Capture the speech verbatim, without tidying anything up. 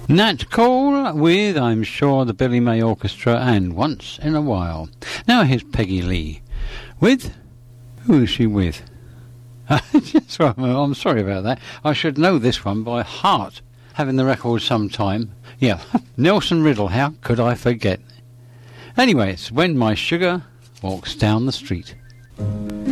Nat Cole with, I'm sure, the Billy May Orchestra and Once in a While. Now here's Peggy Lee with, who is she with? Just one moment, I'm sorry about that. I should know this one by heart, having the record some time. Yeah, Nelson Riddle, how could I forget? Anyway, it's When My Sugar Walks Down the Street.